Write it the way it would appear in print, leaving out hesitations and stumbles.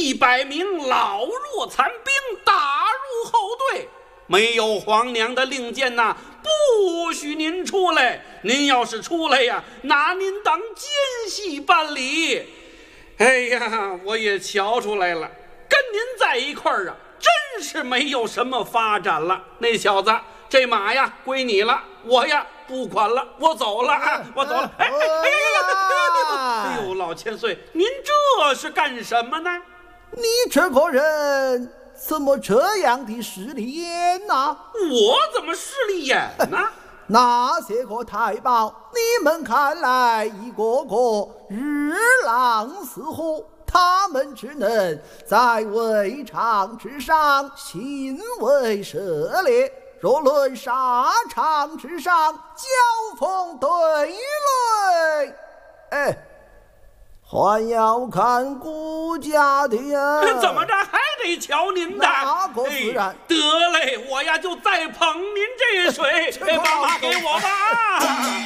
100名老弱残兵打入后队，没有皇娘的令箭呐，不许您出来。您要是出来呀，拿您当奸细办理。哎呀，我也瞧出来了，跟您在一块儿啊，真是没有什么发展了。那小子，这马呀归你了，我呀不管了，我走了啊，我走了。哎呦，老千岁，您这是干什么呢？ 你这个人怎么这样的势利眼呐？ 我怎么势利眼呢？ 那些个太保，你们看来一个个日浪似火，他们只能在围场之上行为涉猎，若论沙场之上交锋对垒，还要看顾家的呀。 怎么着还得瞧您的？ 那个自然。 得嘞，我呀就再捧您这水，把马给我吧。